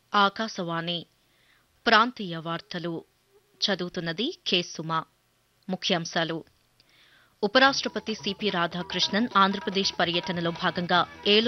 ఆకాశవాణి ప్రాంతీయ వార్తలు చదువుతున్నది కె సుమ. ముఖ్యాంశాలు. ఉపరాష్టపతి సిపి రాధాకృష్ణన్ ఆంధ్రప్రదేశ్ పర్యటనలో భాగంగా ఏలూరు